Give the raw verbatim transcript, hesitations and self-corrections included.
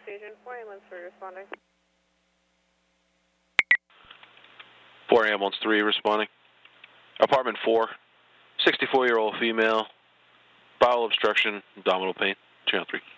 station. four ambulance three responding. four ambulance three responding. Apartment four, sixty-four-year-old female, bowel obstruction, abdominal pain. Channel three.